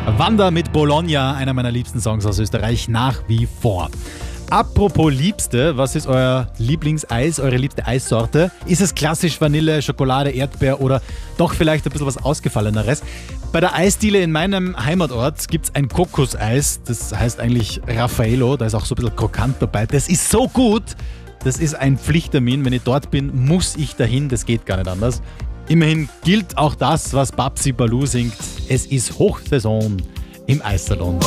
Wanda mit Bologna, einer meiner liebsten Songs aus Österreich, nach wie vor. Apropos Liebste, was ist euer Lieblingseis, eure liebste Eissorte? Ist es klassisch Vanille, Schokolade, Erdbeer oder doch vielleicht ein bisschen was Ausgefalleneres? Bei der Eisdiele in meinem Heimatort gibt es ein Kokoseis, das heißt eigentlich Raffaello, da ist auch so ein bisschen krokant dabei. Das ist so gut, das ist ein Pflichttermin. Wenn ich dort bin, muss ich dahin, das geht gar nicht anders. Immerhin gilt auch das, was Babsi Balu singt. Es ist Hochsaison im Eissalon.